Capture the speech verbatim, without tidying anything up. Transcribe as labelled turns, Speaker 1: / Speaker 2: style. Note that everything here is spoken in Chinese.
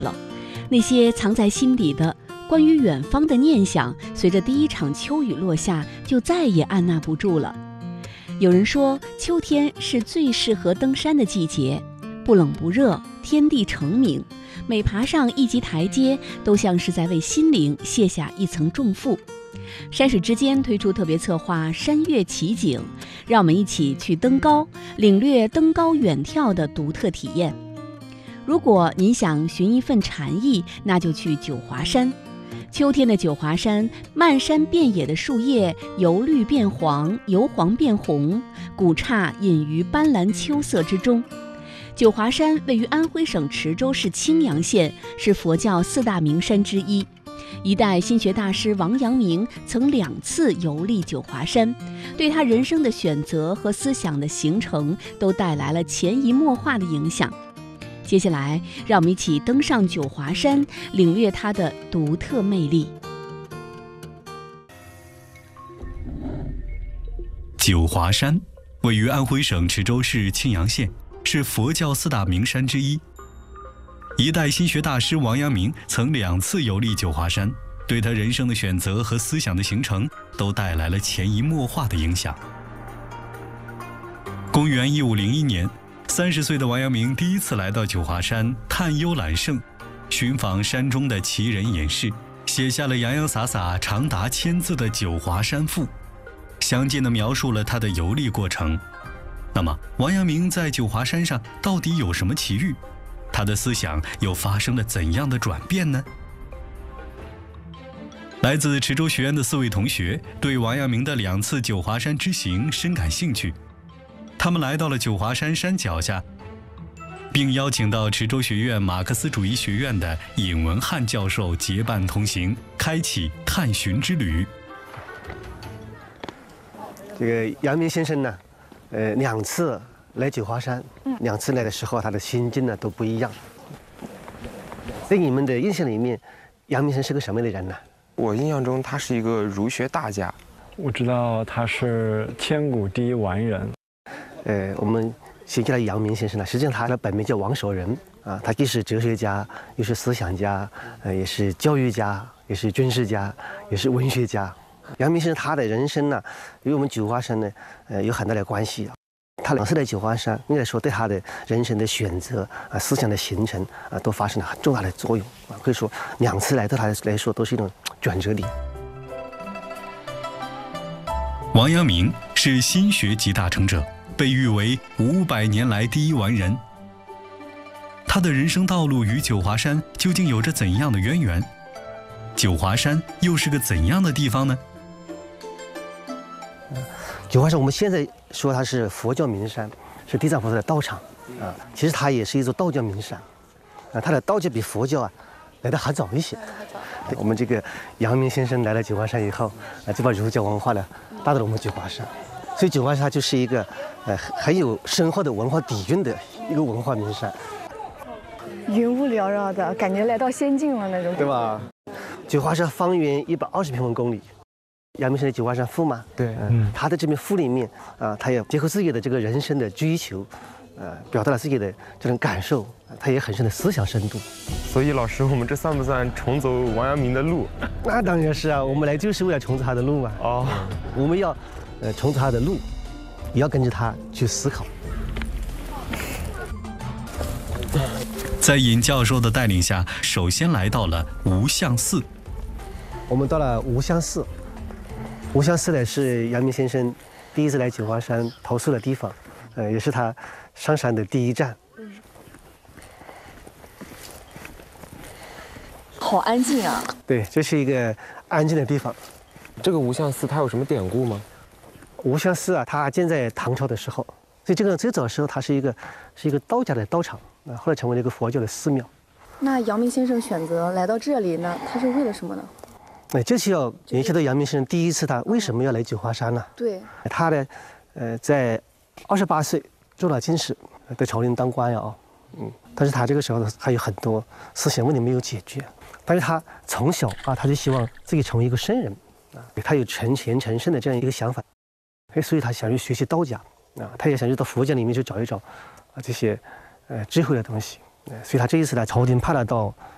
Speaker 1: 了。那些藏在心底的关于远方的念想，随着第一场秋雨落下，就再也按捺不住了。有人说，秋天是最适合登山的季节，不冷不热，天地澄明，每爬上一级台阶，都像是在为心灵卸下一层重负。山水之间推出特别策划山岳奇景，让我们一起去登高，领略登高远眺的独特体验。如果您想寻一份禅意，那就去九华山。秋天的九华山，漫山遍野的树叶由绿变黄，由黄变红，古刹隐于斑斓秋色之中。九华山位于安徽省池州市青阳县，是佛教四大名山之一。一代心学大师王阳明曾两次游历九华山，对他人生的选择和思想的形成都带来了潜移默化的影响。接下来，让我们一起登上九华山，领略它的独特魅力。
Speaker 2: 九华山位于安徽省池州市青阳县，是佛教四大名山之一。一代心学大师王阳明曾两次游历九华山，对他人生的选择和思想的形成都带来了潜移默化的影响。公元一五零一年，三十岁的王阳明第一次来到九华山探幽览胜，寻访山中的奇人隐士，写下了洋洋洒洒长达千字的《九华山赋》，详尽地描述了他的游历过程。那么，王阳明在九华山上到底有什么奇遇？他的思想又发生了怎样的转变呢？来自池州学院的四位同学对王阳明的两次九华山之行深感兴趣，他们来到了九华山山脚下，并邀请到池州学院马克思主义学院的尹文汉教授结伴同行，开启探寻之旅。
Speaker 3: 这个阳明先生呢，呃，两次来九华山，嗯、两次来的时候，他的心境呢都不一样。在你们的印象里面，阳明先生是个什么样的人呢？
Speaker 4: 我印象中，他是一个儒学大家。
Speaker 5: 我知道他是千古第一完人。
Speaker 3: 呃，我们写起来阳明先生呢，实际上他的本名叫王守仁啊，他既是哲学家，又是思想家，呃，也是教育家，也是军事家，也是文学家。阳明先生他的人生呢，与我们九华山呢，呃，有很大的关系啊。他两次来九华山，应该说对他的人生的选择啊、思想的形成啊，都发生了很重大的作用啊。可以说，两次来对他来说都是一种转折点。
Speaker 2: 王阳明是心学集大成者，被誉为五百年来第一完人。他的人生道路与九华山究竟有着怎样的渊源？九华山又是个怎样的地方呢？
Speaker 3: 九华山我们现在说它是佛教名山，是地藏菩萨的道场啊。其实它也是一座道教名山啊。它的道教比佛教啊来得还早一些。我们这个阳明先生来了九华山以后啊，就把儒教文化呢带到了我们九华山，所以九华山它就是一个呃很有深厚的文化底蕴的一个文化名山。
Speaker 6: 云雾缭绕的感觉，来到仙境了那种，
Speaker 3: 对吧？九华山方圆一百二十平方公里。阳明先生的九华山赋嘛，
Speaker 5: 对，
Speaker 3: 嗯，他的这篇赋里面啊，他也结合自己的这个人生的追求，呃，表达了自己的这种感受，他也很深的思想深度。
Speaker 4: 所以老师，我们这算不算重走王阳明的路？
Speaker 3: 那当然是啊，我们来就是为了重走他的路嘛。哦，我们要呃重走他的路，也要跟着他去思考。
Speaker 2: 在尹教授的带领下，首先来到了无相寺。
Speaker 3: 我们到了无相寺。无相寺呢是阳明先生第一次来九华山投宿的地方，呃，也是他上山的第一站。
Speaker 6: 好安静啊！
Speaker 3: 对，这是一个安静的地方。
Speaker 4: 这个无相寺它有什么典故吗？
Speaker 3: 无相寺啊，它建在唐朝的时候，所以这个最早的时候它是一个是一个道家的道场啊，后来成为了一个佛教的寺庙。
Speaker 6: 那阳明先生选择来到这里呢，他是为了什么呢？
Speaker 3: 那这就要联系到阳明先生第一次他为什么要来九华山呢？
Speaker 6: 对，
Speaker 3: 他的呃在二十八岁中了进士，在朝廷当官呀啊，嗯，但是他这个时候还有很多思想问题没有解决，但是他从小啊他就希望自己成为一个圣人啊，他有成贤成圣的这样一个想法，所以他想去学习道家啊，他也想去到佛教里面去找一找啊这些呃智慧的东西，所以他这一次来朝廷派他到